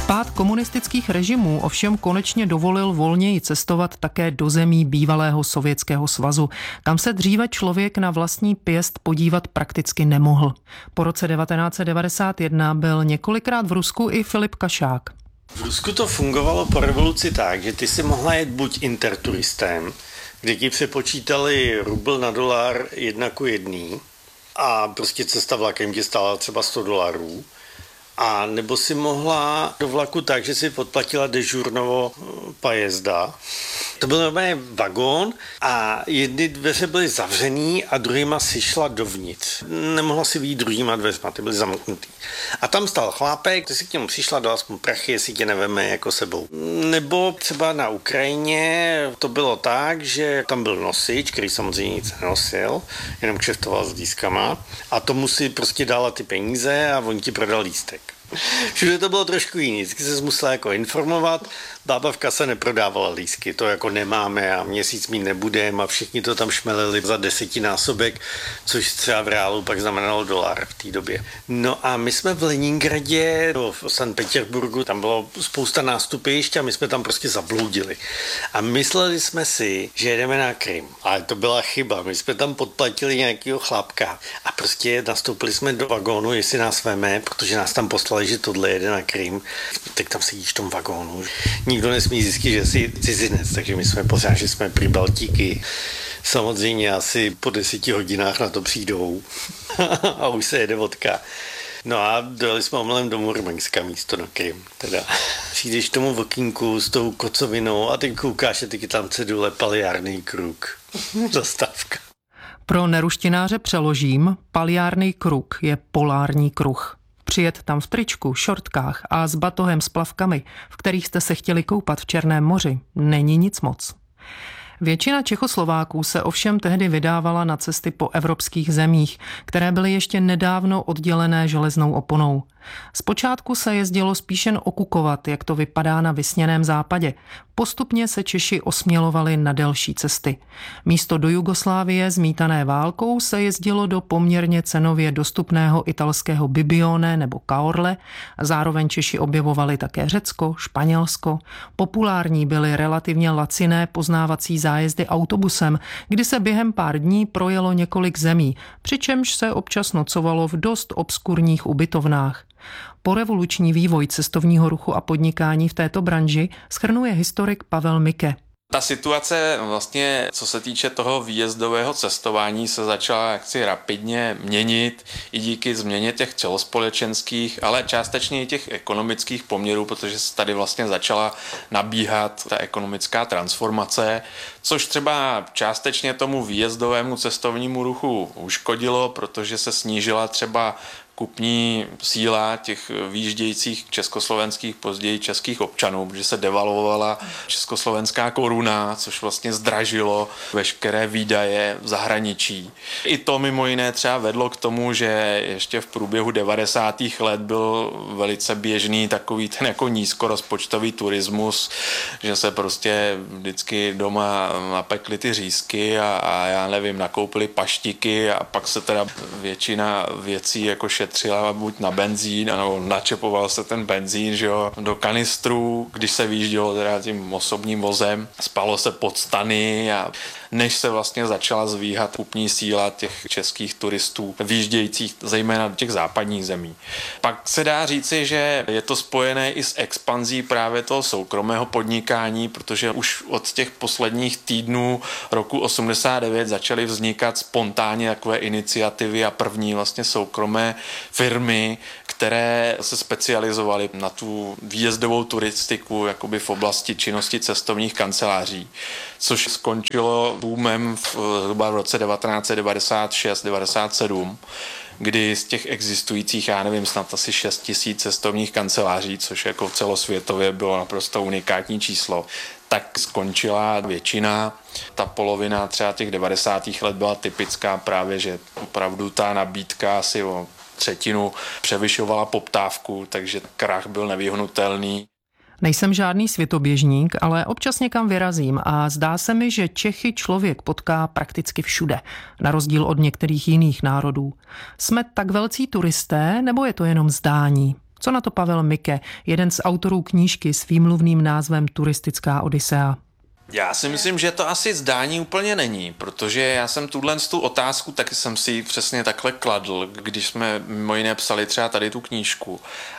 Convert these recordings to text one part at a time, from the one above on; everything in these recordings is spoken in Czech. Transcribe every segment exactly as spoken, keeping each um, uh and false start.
Pád komunistických režimů ovšem konečně dovolil volněji cestovat také do zemí bývalého Sovětského svazu. Tam se dříve člověk na vlastní pěst podívat prakticky nemohl. Po roce devatenáct set devadesát jedna byl několikrát v Rusku i Filip Kašák. V Rusku to fungovalo po revoluci tak, že ty si mohla jet buď interturistem, kdy ti přepočítali rubl na dolar jedna ku jedný a prostě cesta vlakem ti stála třeba sto dolarů. A nebo si mohla do vlaku tak, že si podplatila dežurnovo pajezda. To byl normálně vagón a jedny dveře byly zavřený a druhýma si šla dovnitř. Nemohla si vyjít druhýma dveřma, ty byly zamknutý. A tam stál chlápek, ty si k němu přišla, dala aspoň prachy, jestli tě neveme jako sebou. Nebo třeba na Ukrajině to bylo tak, že tam byl nosič, který samozřejmě nic nenosil, jenom kšeftoval s lístkama a tomu si prostě dala ty peníze a on ti prodal lístek. Všude to bylo trošku jiný, vždycky se musela jako informovat, bába v kase neprodávala lístky, to jako nemáme a měsíc mít nebudeme a všichni to tam šmelili za desetinásobek, což třeba v reálu pak znamenalo dolar v té době. No a my jsme v Leningradě, v Sankt Petěrburgu, tam bylo spousta nástupišť a my jsme tam prostě zabloudili. A mysleli jsme si, že jedeme na Krym, ale to byla chyba, my jsme tam podplatili nějakého chlápka a prostě nastoupili jsme do vagónu, jestli nás veme, protože nás tam poslali, že tohle jede na Krym, tak tam sedíš v tom vagónu. Nikdo nesmí zjistit, že jsi cizinec, takže my jsme pořád, že jsme prý Baltíky. Samozřejmě asi po deseti hodinách na to přijdou a už se jede vodka. No a dojeli jsme omylem do Murmanska místo na Krym. Teda přijdeš k tomu okýnku s tou kocovinou a ty koukáš a ty tam cedule Paliárny Kruk. Zastávka. Pro neruštináře přeložím, Paliárny Kruk je polární kruh. Přijet tam v tričku, šortkách a s batohem s plavkami, v kterých jste se chtěli koupat v Černém moři, není nic moc. Většina Čechoslováků se ovšem tehdy vydávala na cesty po evropských zemích, které byly ještě nedávno oddělené železnou oponou. Zpočátku se jezdilo spíš jen okukovat, jak to vypadá na vysněném západě. Postupně se Češi osmělovali na delší cesty. Místo do Jugoslávie zmítané válkou se jezdilo do poměrně cenově dostupného italského Bibione nebo Caorle. Zároveň Češi objevovali také Řecko, Španělsko. Populární byly relativně laciné poznávací zájezdy autobusem, kdy se během pár dní projelo několik zemí, přičemž se občas nocovalo v dost obskurních ubytovnách. Porevoluční vývoj cestovního ruchu a podnikání v této branži shrnuje historik Pavel Mike. Ta situace vlastně, co se týče toho výjezdového cestování, se začala jaksi rapidně měnit i díky změně těch celospolečenských, ale částečně i těch ekonomických poměrů, protože se tady vlastně začala nabíhat ta ekonomická transformace, což třeba částečně tomu výjezdovému cestovnímu ruchu uškodilo, protože se snížila třeba kupní síla těch výjíždějících československých, později českých občanů, protože se devalvovala československá koruna, což vlastně zdražilo veškeré výdaje v zahraničí. I to mimo jiné třeba vedlo k tomu, že ještě v průběhu devadesátých let byl velice běžný takový ten jako nízkorozpočtový turismus, že se prostě vždycky doma napekly ty řízky a, a já nevím, nakoupili paštiky a pak se teda většina věcí jako šetřila buď na benzín, nebo načepoval se ten benzín, že jo, do kanistru, když se vyjíždělo teda tím osobním vozem, spalo se pod stany a než se vlastně začala zvíhat kupní síla těch českých turistů vyjíždějících zejména do těch západních zemí. Pak se dá říci, že je to spojené i s expanzí právě toho soukromého podnikání, protože už od těch posledních týdnů roku osmdesát devět začaly vznikat spontánně takové iniciativy a první vlastně soukromé firmy, které se specializovaly na tu výjezdovou turistiku jakoby v oblasti činnosti cestovních kanceláří, což skončilo boomem v, zhruba v roce devatenáct set devadesát šest devadesát sedm, kdy z těch existujících, já nevím, snad asi šest tisíc cestovních kanceláří, což jako celosvětově bylo naprosto unikátní číslo, tak skončila většina. Ta polovina třeba těch devadesátých let byla typická právě, že opravdu ta nabídka asi o třetinu převyšovala poptávku, takže krach byl nevyhnutelný. Nejsem žádný světoběžník, ale občas někam vyrazím a zdá se mi, že Čechy člověk potká prakticky všude, na rozdíl od některých jiných národů. Jsme tak velcí turisté, nebo je to jenom zdání? Co na to Pavel Mike, jeden z autorů knížky s výmluvným názvem Turistická Odisea? Já si myslím, že to asi zdání úplně není, protože já jsem tuhle tu otázku taky jsem si ji přesně takhle kladl, když jsme mimo jiné psali třeba tady tu knížku.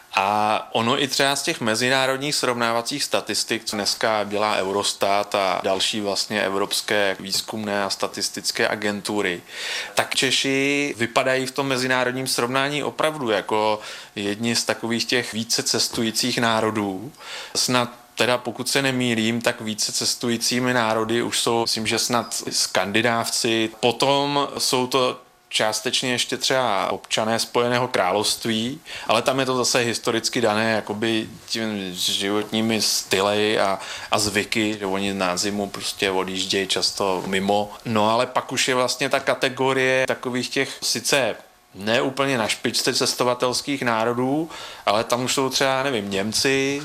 A ono i třeba z těch mezinárodních srovnávacích statistik, co dneska dělá Eurostat a další vlastně evropské výzkumné a statistické agentury, tak Češi vypadají v tom mezinárodním srovnání opravdu jako jedni z takových těch více cestujících národů. Snad teda pokud se nemýlím, tak více cestujícími národy už jsou, myslím, že snad Skandinávci. Potom jsou to částečně ještě třeba občané Spojeného království, ale tam je to zase historicky dané jakoby tím životními styly a, a zvyky, že oni na zimu prostě odjíždějí často mimo. No ale pak už je vlastně ta kategorie takových těch sice ne úplně na špičce cestovatelských národů, ale tam už jsou třeba, nevím, Němci,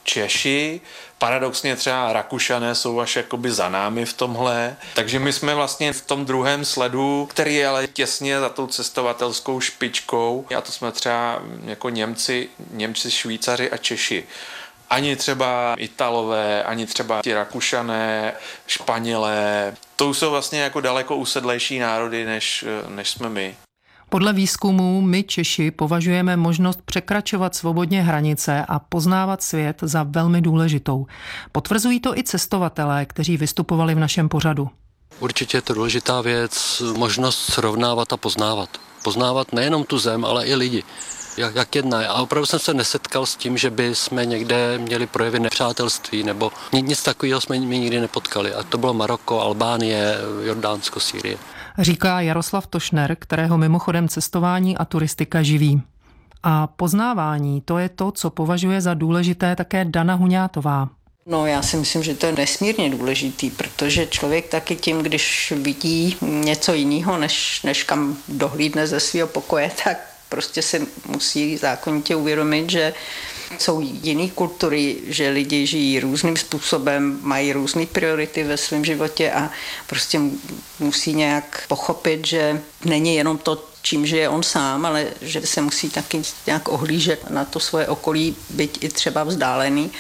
Češi, paradoxně třeba Rakušané jsou až jakoby za námi v tomhle, takže my jsme vlastně v tom druhém sledu, který je ale těsně za tou cestovatelskou špičkou, a to jsme třeba jako Němci, Němci, Švýcaři a Češi. Ani třeba Italové, ani třeba ti Rakušané, Španělé, to už jsou vlastně jako daleko usedlejší národy, než, než jsme my. Podle výzkumů my Češi považujeme možnost překračovat svobodně hranice a poznávat svět za velmi důležitou. Potvrzují to i cestovatelé, kteří vystupovali v našem pořadu. Určitě je to důležitá věc, možnost srovnávat a poznávat. Poznávat nejenom tu zem, ale i lidi. Jak, jak jedná. A opravdu jsem se nesetkal s tím, že by jsme někde měli projevy nepřátelství, nebo nic takového jsme nikdy nepotkali. A to bylo Maroko, Albánie, Jordánsko, Sýrie. Říká Jaroslav Tošner, kterého mimochodem cestování a turistika živí. A poznávání, to je to, co považuje za důležité také Dana Huňátová. No já si myslím, že to je nesmírně důležitý, protože člověk taky tím, když vidí něco jiného, než, než kam dohlídne ze svého pokoje, tak prostě si musí zákonitě uvědomit, že jsou jiné kultury, že lidi žijí různým způsobem, mají různé priority ve svém životě a prostě musí nějak pochopit, že není jenom to, čím žije on sám, ale že se musí taky nějak ohlížet na to svoje okolí, byť i třeba vzdálený.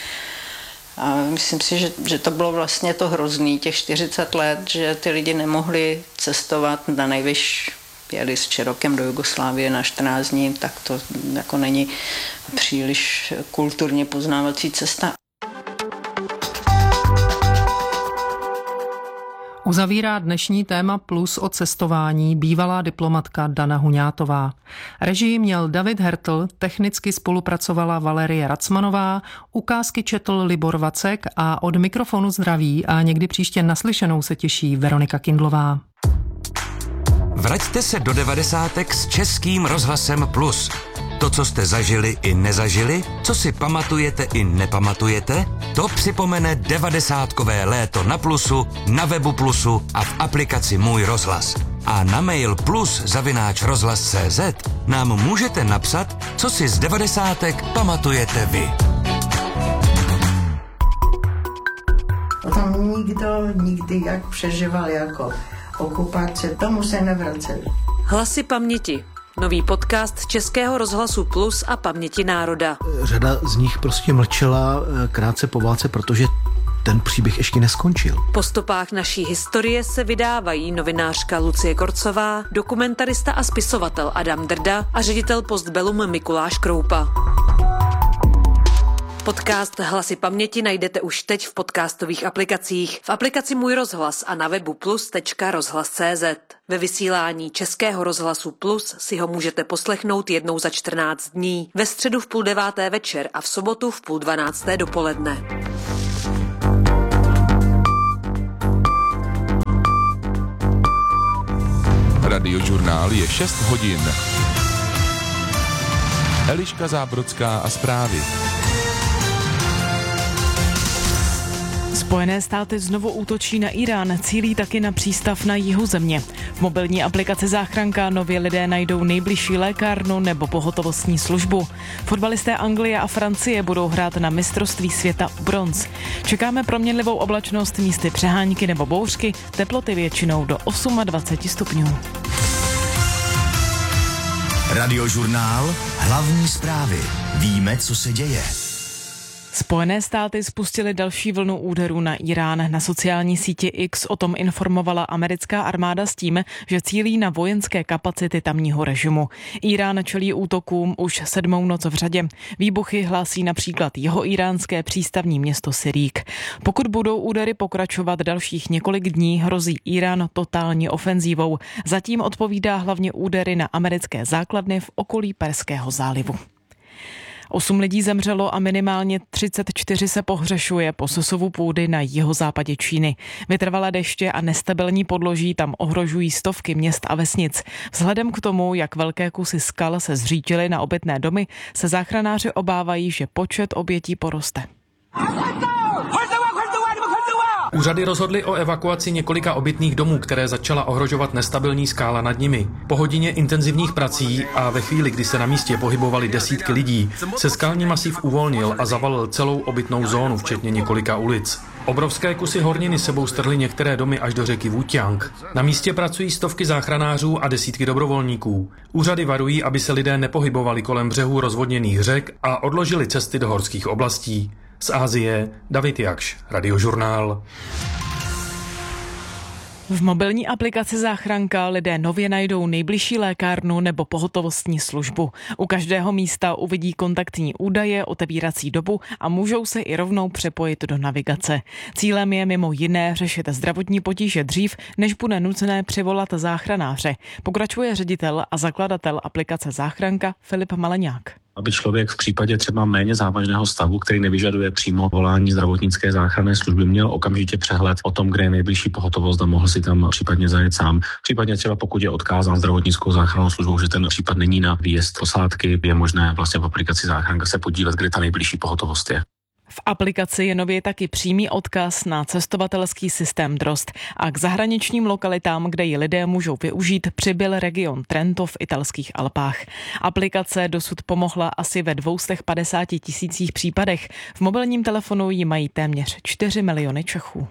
A myslím si, že, že to bylo vlastně to hrozný, těch čtyřicet let, že ty lidi nemohli cestovat, na nejvyš jeli s Čerokem do Jugoslávie na čtrnáct dní, tak to jako není příliš kulturně poznávací cesta. Uzavírá dnešní téma Plus o cestování bývalá diplomatka Dana Huňátová. Režii měl David Hertl, technicky spolupracovala Valerie Racmanová, ukázky četl Libor Vacek a od mikrofonu zdraví a někdy příště naslyšenou se těší Veronika Kindlová. Vraťte se do devadesátek s Českým rozhlasem Plus. To, co jste zažili i nezažili, co si pamatujete i nepamatujete, to připomene devadesátkové léto na Plusu, na webu Plusu a v aplikaci Můj rozhlas. A na mail plus zavináč rozhlas tečka cé zet nám můžete napsat, co si z devadesátek pamatujete vy. Tam nikdo nikdy jak přežíval jako okupace, tomu se nevraceli. Hlasy paměti. Nový podcast Českého rozhlasu Plus a Paměti národa. Řada z nich prostě mlčela krátce po válce, protože ten příběh ještě neskončil. Po stopách naší historie se vydávají novinářka Lucie Korcová, dokumentarista a spisovatel Adam Drda a ředitel Postbellum Mikuláš Kroupa. Podcast Hlasy paměti najdete už teď v podcastových aplikacích, v aplikaci Můj rozhlas a na webu plus tečka rozhlas tečka cé zet. Ve vysílání Českého rozhlasu Plus si ho můžete poslechnout jednou za čtrnáct dní, ve středu v půl deváté večer a v sobotu v půl dvanácté dopoledne. Radiožurnál je šest hodin. Eliška Zábrodská a zprávy. Spojené státy znovu útočí na Irán, cílí taky na přístav na jihu země. V mobilní aplikaci Záchranka nově lidé najdou nejbližší lékárnu nebo pohotovostní službu. Fotbalisté Anglie a Francie budou hrát na mistrovství světa bronz. Čekáme proměnlivou oblačnost, místy přehánky nebo bouřky, teploty většinou do dvacet osm stupňů. Radiožurnál, hlavní zprávy. Víme, co se děje. Spojené státy spustily další vlnu úderů na Irán. Na sociální síti X o tom informovala americká armáda s tím, že cílí na vojenské kapacity tamního režimu. Irán čelí útokům už sedmou noc v řadě. Výbuchy hlásí například jihoíránské přístavní město Sirík. Pokud budou údery pokračovat dalších několik dní, hrozí Irán totální ofenzívou. Zatím odpovídá hlavně údery na americké základny v okolí Perského zálivu. Osm lidí zemřelo a minimálně třicet čtyři se pohřešuje po sesuvu půdy na jihozápadě Číny. Vytrvalé deště a nestabilní podloží tam ohrožují stovky měst a vesnic. Vzhledem k tomu, jak velké kusy skal se zřítily na obytné domy, se záchranáři obávají, že počet obětí poroste. Úřady rozhodly o evakuaci několika obytných domů, které začala ohrožovat nestabilní skála nad nimi. Po hodině intenzivních prací a ve chvíli, kdy se na místě pohybovaly desítky lidí, se skalní masiv uvolnil a zavalil celou obytnou zónu, včetně několika ulic. Obrovské kusy horniny sebou strhly některé domy až do řeky Wujiang. Na místě pracují stovky záchranářů a desítky dobrovolníků. Úřady varují, aby se lidé nepohybovali kolem břehů rozvodněných řek a odložili cesty do horských oblastí. Z Asie David Jakš, Radiožurnál. V mobilní aplikaci Záchranka lidé nově najdou nejbližší lékárnu nebo pohotovostní službu. U každého místa uvidí kontaktní údaje, otevírací dobu a můžou se i rovnou přepojit do navigace. Cílem je mimo jiné řešit zdravotní potíže dřív, než bude nutné přivolat záchranáře. Pokračuje ředitel a zakladatel aplikace Záchranka Filip Maleňák. Aby člověk v případě třeba méně závažného stavu, který nevyžaduje přímo volání zdravotnické záchranné služby, měl okamžitě přehled o tom, kde je nejbližší pohotovost a mohl si tam případně zajet sám. Případně třeba pokud je odkázán zdravotnickou záchrannou službou, že ten případ není na výjezd posádky, je možné vlastně v aplikaci Záchranka se podívat, kde ta nejbližší pohotovost je. V aplikaci je nově taky přímý odkaz na cestovatelský systém Drozd a k zahraničním lokalitám, kde ji lidé můžou využít, přibyl region Trento v italských Alpách. Aplikace dosud pomohla asi ve dvě stě padesát tisících případech. V mobilním telefonu ji mají téměř čtyři miliony Čechů.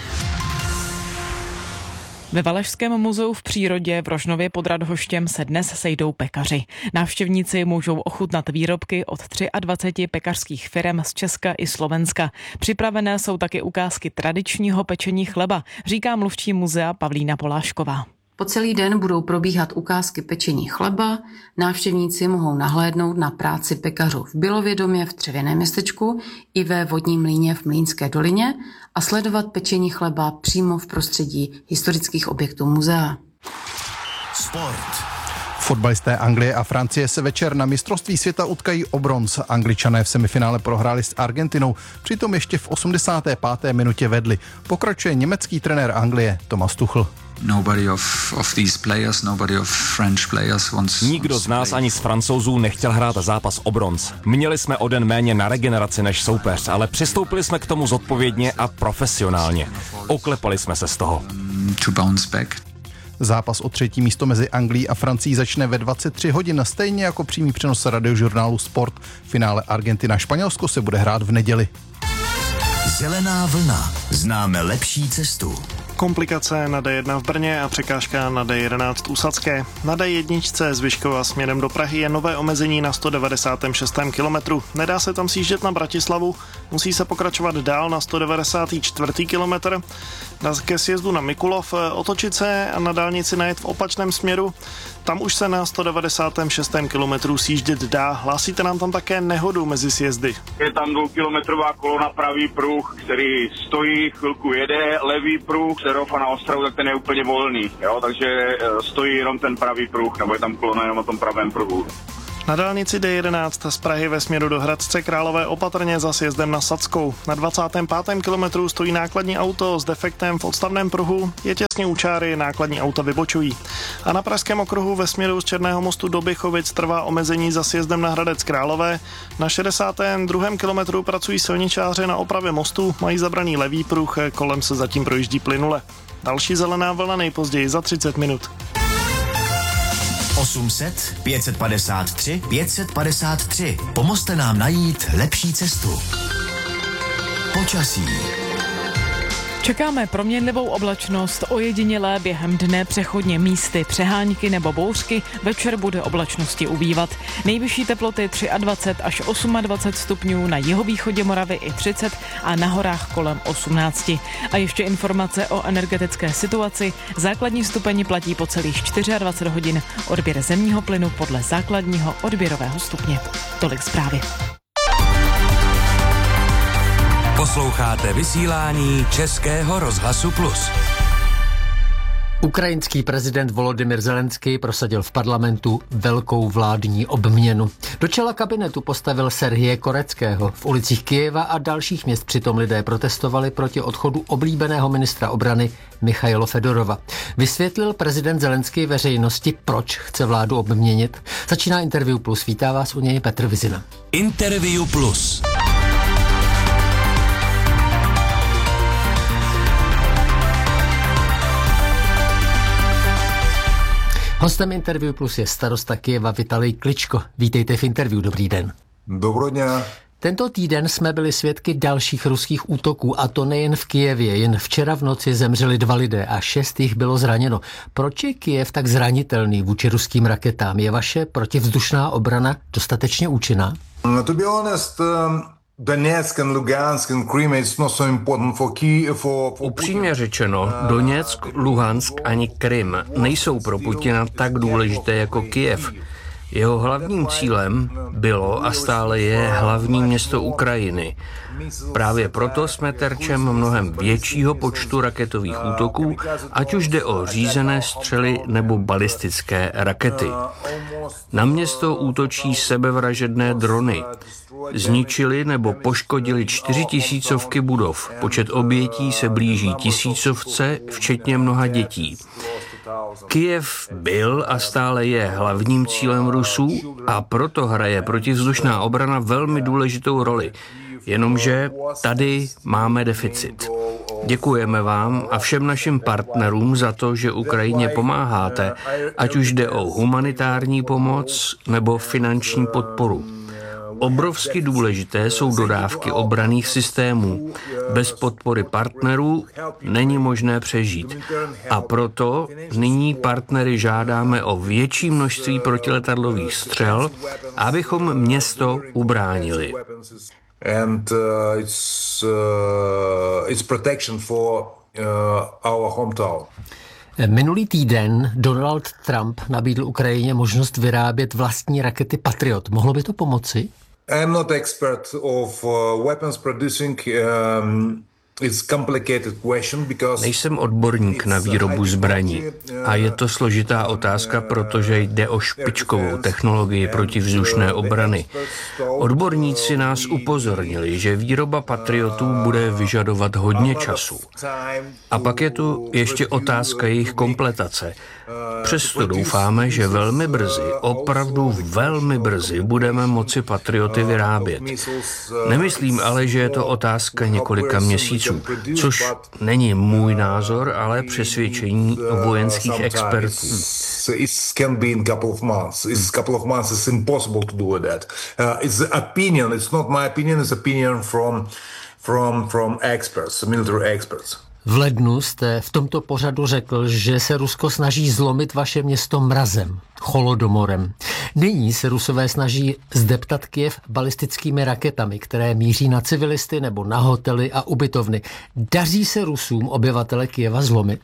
Ve Valašském muzeu v přírodě v Rožnově pod Radhoštěm se dnes sejdou pekaři. Návštěvníci můžou ochutnat výrobky od dvaceti tři pekařských firem z Česka i Slovenska. Připravené jsou taky ukázky tradičního pečení chleba, říká mluvčí muzea Pavlína Polášková. Po celý den budou probíhat ukázky pečení chleba, návštěvníci mohou nahlédnout na práci pekařů v Bělově domě v Dřevěném městečku i ve Vodním mlýně v Mlýnské dolině a sledovat pečení chleba přímo v prostředí historických objektů muzea. Sport. Fotbalisté Anglie a Francie se večer na mistrovství světa utkají o bronz. Angličané v semifinále prohráli s Argentinou, přitom ještě v osmdesáté páté minutě vedli. Pokračuje německý trenér Anglie Thomas Tuchel. Nobody of, of these players, nobody of French players wants, Nikdo z nás ani z Francouzů nechtěl hrát zápas o bronz. Měli jsme o den méně na regeneraci než soupeř, ale přistoupili jsme k tomu zodpovědně a profesionálně. Oklepali jsme se z toho. To bounce back. Zápas o třetí místo mezi Anglií a Francií začne ve dvacet tři hodin, stejně jako přímý přenos radiožurnálu Sport. Finále Argentina-Španělsko se bude hrát v neděli. Zelená vlna. Známe lepší cestu. Komplikace na D jedna v Brně a překážka na D jedenáct u Sadské. Na D jedna z Vyškova směrem do Prahy je nové omezení na sto devadesátém šestém kilometru. Nedá se tam sjíždět na Bratislavu, musí se pokračovat dál na sto devadesátém čtvrtém kilometr. Ke sjezdu na Mikulov otočit se a na dálnici najet v opačném směru. Tam už se na sto devadesátém šestém kilometru sjíždět dá. Hlásíte nám tam také nehodu mezi sjezdy. Je tam dvoukilometrová kolona, pravý pruh, který stojí, chvilku jede, levý pruh, Serov a na Ostravu, tak ten je úplně volný, jo, takže stojí jenom ten pravý pruh, nebo je tam kolona jenom na tom pravém pruhu. Na dálnici D jedenáct z Prahy ve směru do Hradce Králové opatrně za sjezdem na Sadskou. Na dvacátém pátém kilometru stojí nákladní auto s defektem v odstavném pruhu, je těsně u čáry, nákladní auta vybočují. A na Pražském okruhu ve směru z Černého mostu do Bychovic trvá omezení za sjezdem na Hradec Králové. Na šedesátém druhém kilometru pracují silničáři na opravě mostu, mají zabraný levý pruh, kolem se zatím projíždí plynule. Další zelená vlna nejpozději za třicet minut. osm set pět set padesát tři pět set padesát tři. Pomozte nám najít lepší cestu. Počasí. Čekáme proměnlivou oblačnost, ojedinělé během dne přechodně místy přehánky nebo bouřky, večer bude oblačnosti ubývat. Nejvyšší teploty dvacet tři až dvacet osm stupňů, na jihovýchodě Moravy i třicet a na horách kolem osmnáct. A ještě informace o energetické situaci. Základní stupeň platí po celých dvacet čtyři hodin, odběr zemního plynu podle základního odběrového stupně. Tolik zprávy. Posloucháte vysílání Českého rozhlasu Plus. Ukrajinský prezident Volodymyr Zelenský prosadil v parlamentu velkou vládní obměnu. Do čela kabinetu postavil Serhije Koreckého. V ulicích Kyjeva a dalších měst přitom lidé protestovali proti odchodu oblíbeného ministra obrany Michaila Fedorova. Vysvětlil prezident Zelenský veřejnosti, proč chce vládu obměnit. Začíná Interview Plus. Vítá vás u něj Petr Vizina. Interview Plus. Hostem Interview Plus je starosta Kyjeva Vitalij Kličko. Vítejte v Interview, dobrý den. Dobrý den. Tento týden jsme byli svědky dalších ruských útoků, a to nejen v Kyjevě. Jen včera v noci zemřeli dva lidé a šest jich bylo zraněno. Proč je Kyjev tak zranitelný vůči ruským raketám? Je vaše protivzdušná obrana dostatečně účinná? No, to be honest, um... Donetsk and Lugansk and Crimea is not so important for Kyiv for, for Upřímně řečeno, Doněck, Luhansk ani Krym nejsou pro Putina tak důležité jako Kyjev. Jeho hlavním cílem bylo a stále je hlavní město Ukrajiny. Právě proto jsme terčem mnohem většího počtu raketových útoků, ať už jde o řízené střely nebo balistické rakety. Na město útočí sebevražedné drony. Zničili nebo poškodili čtyřitisícovky budov. Počet obětí se blíží tisícovce, včetně mnoha dětí. Kyjev byl a stále je hlavním cílem Rusů a proto hraje protivzdušná obrana velmi důležitou roli. Jenomže tady máme deficit. Děkujeme vám a všem našim partnerům za to, že Ukrajině pomáháte, ať už jde o humanitární pomoc nebo finanční podporu. Obrovsky důležité jsou dodávky obranných systémů. Bez podpory partnerů není možné přežít. A proto nyní partnery žádáme o větší množství protiletadlových střel, abychom město ubránili. And uh, it's, uh, it's protection for uh, our hometown. Minulý týden Donald Trump nabídl Ukrajině možnost vyrábět vlastní rakety Patriot. Mohlo by to pomoci? I'm not expert of uh, weapons producing. Um, it's complicated question because Nejsem odborník na výrobu zbraní a je to složitá otázka, protože jde o špičkovou technologii protivzdušné obrany. Odborníci nás upozornili, že výroba Patriotů bude vyžadovat hodně času. A pak je tu ještě otázka jejich kompletace. Přesto doufáme, že velmi brzy, opravdu velmi brzy budeme moci Patrioty vyrábět. Nemyslím ale, že je to otázka několika měsíců, což není můj názor, ale přesvědčení vojenských expertů. It can be in couple of months. It's a couple of months. It's impossible to do that. Uh, it's an opinion. It's not my opinion. It's opinion from from from experts, military experts. V lednu jste v tomto pořadu řekl, že se Rusko snaží zlomit vaše město mrazem, Holodomorem. Nyní se Rusové snaží zdeptat Kyjev balistickými raketami, které míří na civilisty nebo na hotely a ubytovny. Daří se Rusům obyvatele Kyjeva zlomit?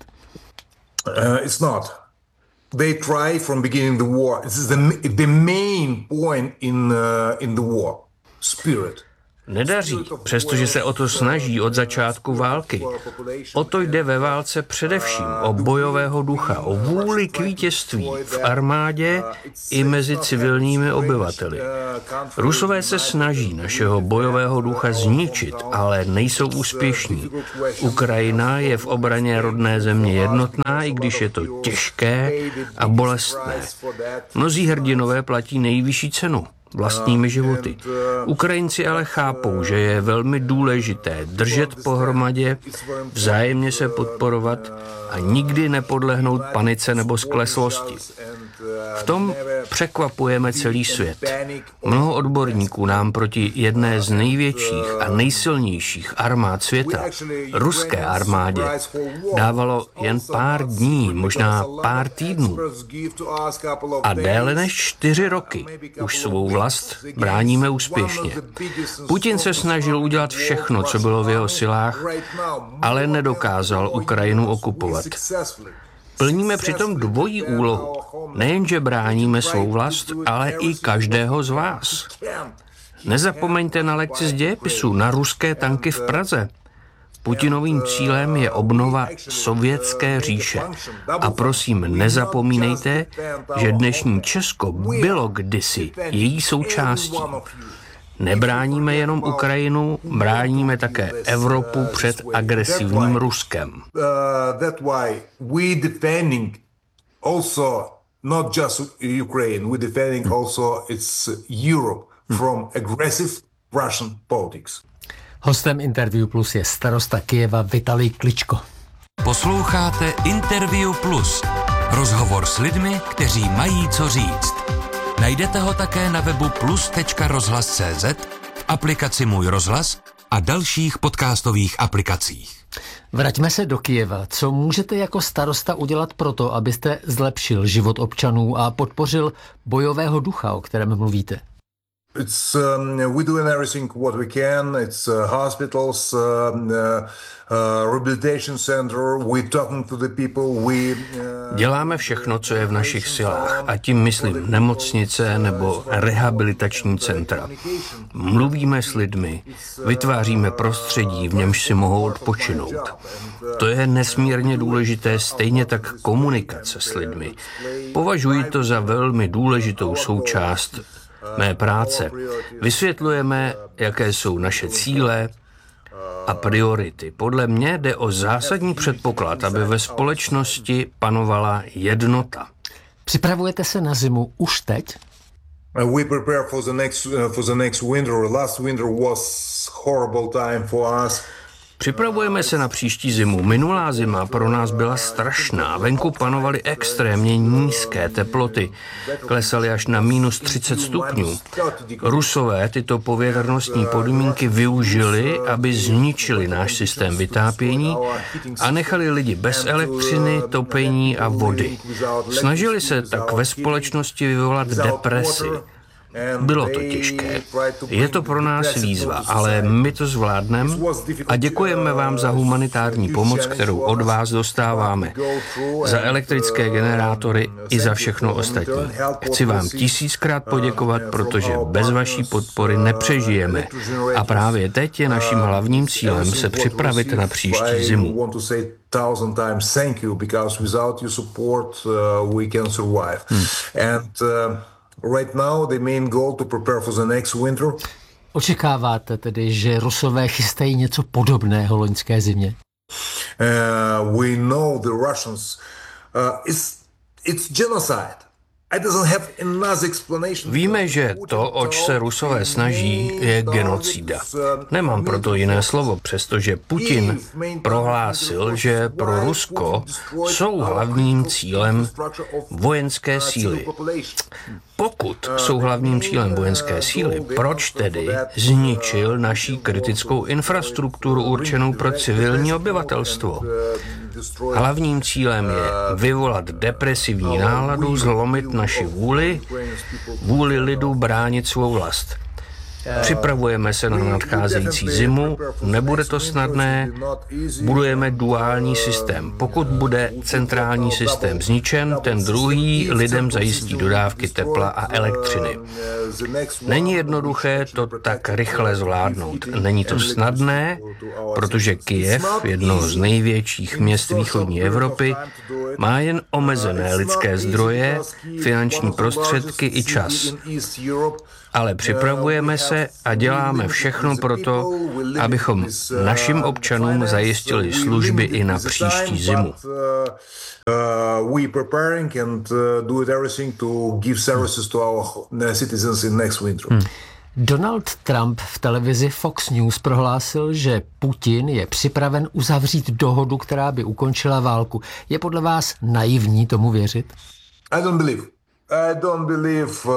Uh, it's not. They try from beginning the war. This is the the main point in uh, in the war. Spirit. Nedaří, přestože se o to snaží od začátku války. O to jde ve válce především, o bojového ducha, o vůli k vítězství v armádě i mezi civilními obyvateli. Rusové se snaží našeho bojového ducha zničit, ale nejsou úspěšní. Ukrajina je v obraně rodné země jednotná, i když je to těžké a bolestné. Mnozí hrdinové platí nejvyšší cenu vlastními životy. Ukrajinci ale chápou, že je velmi důležité držet pohromadě, vzájemně se podporovat a nikdy nepodlehnout panice nebo skleslosti. V tom překvapujeme celý svět. Mnoho odborníků nám proti jedné z největších a nejsilnějších armád světa, ruské armádě, dávalo jen pár dní, možná pár týdnů. A déle než čtyři roky už svou vlast bráníme úspěšně. Putin se snažil udělat všechno, co bylo v jeho silách, ale nedokázal Ukrajinu okupovat. Plníme přitom dvojí úlohu. Nejenže bráníme svou vlast, ale i každého z vás. Nezapomeňte na lekci z dějepisu, na ruské tanky v Praze. Putinovým cílem je obnova sovětské říše. A prosím, nezapomínejte, že dnešní Česko bylo kdysi její součástí. Nebráníme jenom Ukrajinu, bráníme také Evropu před agresivním Ruskem. Hostem Interview Plus je starosta Kyjeva Vitalij Kličko. Posloucháte Interview Plus. Rozhovor s lidmi, kteří mají co říct. Najdete ho také na webu plus tečka rozhlas tečka cé zet, v aplikaci Můj rozhlas a dalších podcastových aplikacích. Vraťme se do Kyjeva. Co můžete jako starosta udělat proto, abyste zlepšil život občanů a podpořil bojového ducha, o kterém mluvíte? It's um, we're doing everything what we can. It's uh, hospitals, uh, uh, rehabilitation center. We're talking to the people. We uh, Děláme všechno, co je v našich silách, a tím myslím nemocnice nebo rehabilitační centra. Mluvíme s lidmi, vytváříme prostředí, v němž si mohou odpočinout. To je nesmírně důležité, stejně tak komunikace s lidmi. Považuji to za velmi důležitou součást mé práce. Vysvětlujeme, jaké jsou naše cíle a priority. Podle mě jde o zásadní předpoklad, aby ve společnosti panovala jednota. Připravujete se na zimu už teď? We prepare for the next uh, for the next winter. Last winter was horrible time for us. Připravujeme se na příští zimu. Minulá zima pro nás byla strašná. Venku panovaly extrémně nízké teploty. Klesaly až na minus třicet stupňů. Rusové tyto povětrnostní podmínky využili, aby zničili náš systém vytápění a nechali lidi bez elektřiny, topení a vody. Snažili se tak ve společnosti vyvolat depresi. Bylo to těžké. Je to pro nás výzva, ale my to zvládneme a děkujeme vám za humanitární pomoc, kterou od vás dostáváme. Za elektrické generátory i za všechno ostatní. Chci vám tisíckrát poděkovat, protože bez vaší podpory nepřežijeme. A právě teď je naším hlavním cílem se připravit na příští zimu. Thousand times thank you, because without your support uh, we can survive. Hmm. And uh, right now the main goal to prepare for the next winter. Očekáváte tedy, že Rusové chystají něco podobného loňské zimě? Uh, we know the Russians. Uh, it's it's genocide. Víme, že to, oč se Rusové snaží, je genocida. Nemám proto jiné slovo, přestože Putin prohlásil, že pro Rusko jsou hlavním cílem vojenské síly. Pokud jsou hlavním cílem vojenské síly, proč tedy zničil naší kritickou infrastrukturu určenou pro civilní obyvatelstvo? Hlavním cílem je vyvolat depresivní náladu, zlomit naši vůli, vůli lidu bránit svou vlast. Připravujeme se na nadcházející zimu, nebude to snadné, budujeme duální systém. Pokud bude centrální systém zničen, ten druhý lidem zajistí dodávky tepla a elektřiny. Není jednoduché to tak rychle zvládnout. Není to snadné, protože Kyjev, jedno z největších měst východní Evropy, má jen omezené lidské zdroje, finanční prostředky i čas. Ale připravujeme se a děláme všechno pro to, abychom našim občanům zajistili služby i na příští zimu. Hmm. Donald Trump v televizi Fox News prohlásil, že Putin je připraven uzavřít dohodu, která by ukončila válku. Je podle vás naivní tomu věřit? I don't believe. I don't believe uh,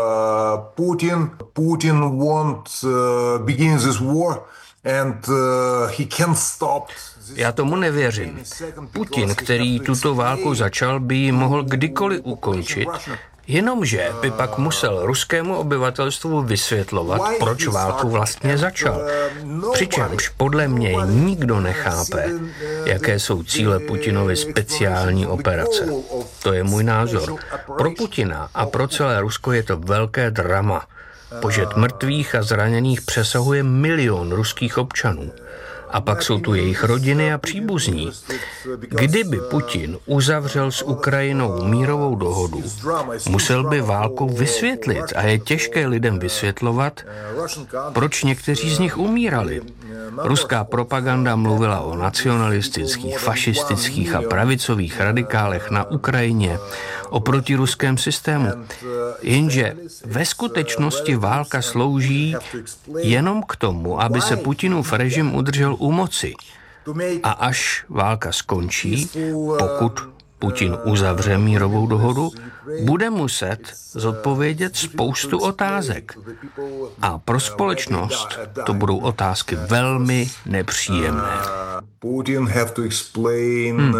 Putin. Putin won't uh, begin this war and uh, he can't stop. Já tomu nevěřím. Putin, který tuto válku začal, by ji mohl kdykoliv ukončit, jenomže by pak musel ruskému obyvatelstvu vysvětlovat, proč válku vlastně začal. Přičemž podle mě nikdo nechápe, jaké jsou cíle Putinovy speciální operace. To je můj názor. Pro Putina a pro celé Rusko je to velké drama. Počet mrtvých a zraněných přesahuje milion ruských občanů. A pak jsou tu jejich rodiny a příbuzní. Kdyby Putin uzavřel s Ukrajinou mírovou dohodu, musel by válku vysvětlit a je těžké lidem vysvětlovat, proč někteří z nich umírali. Ruská propaganda mluvila o nacionalistických, fašistických a pravicových radikálech na Ukrajině, o protiruském systému. Jenže ve skutečnosti válka slouží jenom k tomu, aby se Putinův režim udržel u moci. A až válka skončí, pokud Putin uzavře mírovou dohodu, bude muset zodpovědět spoustu otázek. A pro společnost to budou otázky velmi nepříjemné. Putin have to explain, uh,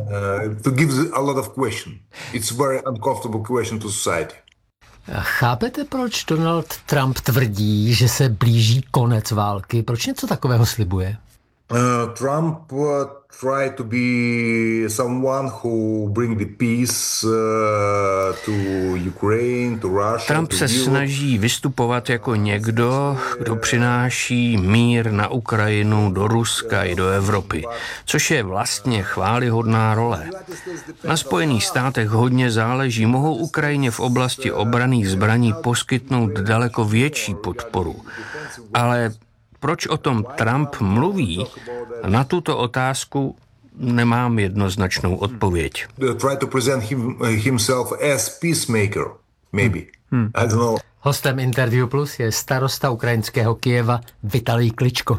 to give a lot of question. It's very uncomfortable question to society. Chápete, proč Donald Trump tvrdí, že se blíží konec války? Proč něco takového slibuje? Uh, Trump uh, try to be someone who bring the peace uh, to Ukraine, to Russia. Trump to se Europe. snaží vystupovat jako někdo, kdo přináší mír na Ukrajinu, do Ruska i do Evropy, což je vlastně chvályhodná role. Na Spojených státech hodně záleží, mohou Ukrajině v oblasti obranných zbraní poskytnout daleko větší podporu. Ale proč o tom Trump mluví? Na tuto otázku nemám jednoznačnou odpověď. Try to present him, himself as peacemaker, maybe. Hmm. I don't know. Hostem Interview Plus je starosta ukrajinského Kyjeva Vitalij Kličko.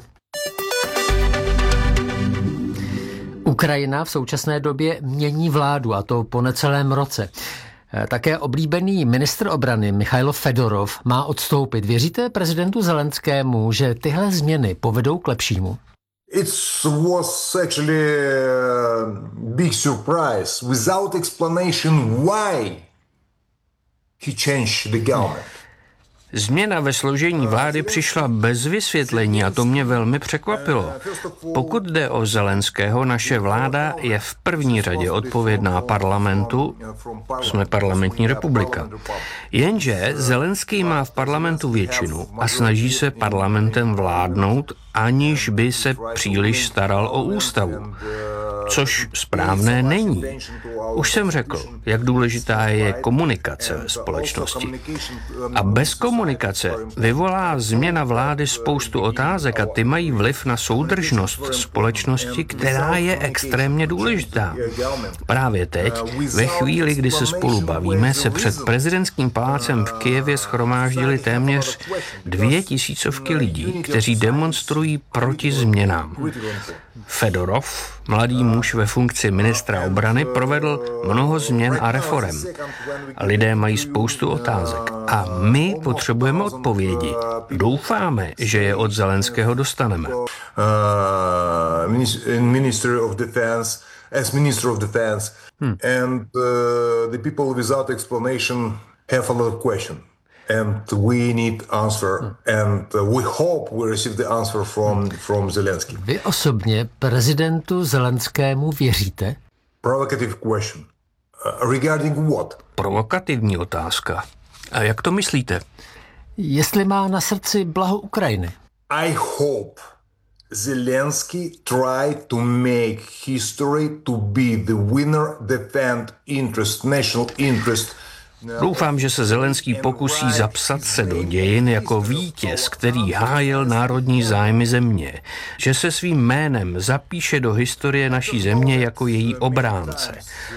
Ukrajina v současné době mění vládu, a to po necelém roce. Také oblíbený ministr obrany Michailo Fedorov má odstoupit. Věříte prezidentu Zelenskému, že tyhle změny povedou k lepšímu? It was actually a big surprise without explanation why he changed the government. Změna ve složení vlády přišla bez vysvětlení a to mě velmi překvapilo. Pokud jde o Zelenského, naše vláda je v první řadě odpovědná parlamentu, jsme parlamentní republika. Jenže Zelenský má v parlamentu většinu a snaží se parlamentem vládnout, aniž by se příliš staral o ústavu. Což správné není. Už jsem řekl, jak důležitá je komunikace ve společnosti. A bez komunikace vyvolá změna vlády spoustu otázek a ty mají vliv na soudržnost společnosti, která je extrémně důležitá. Právě teď, ve chvíli, kdy se spolu bavíme, se před prezidentským palácem v Kyjevě shromáždili téměř dvě tisícovky lidí, kteří demonstrují proti změnám. Fedorov, mladý muž ve funkci ministra obrany, provedl mnoho změn a reforem. Lidé mají spoustu otázek a my potřebujeme odpovědi. Doufáme, že je od Zelenského dostaneme. Uh, Ministry of Defense, as Minister of Defense, hmm. and uh, the people without explanation have a lot of questions. And we need answer, and we hope we receive the answer from, from Zelensky. Vy osobně prezidentu Zelenskému věříte? Provocative question. Uh, regarding what? Provokativní otázka. A jak to myslíte? Jestli má na srdci blaho Ukrajiny. I hope Zelensky try to make history to be the winner, defend interest, national interest. Doufám, že se Zelenský pokusí zapsat se do dějin jako vítěz, který hájil národní zájmy země, že se svým jménem zapíše do historie naší země jako její obránce.